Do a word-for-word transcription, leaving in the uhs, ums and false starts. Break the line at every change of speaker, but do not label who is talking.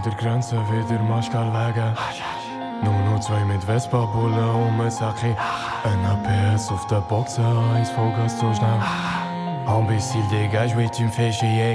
der Grenze wieder Maschkalwege. Nur noch zwei mit Vespa-Bullen und ein Sacke. Un A P S auf der Boxen, eins Vollgas so schnell. Imbécile, dégage, oui, tu me fais chier.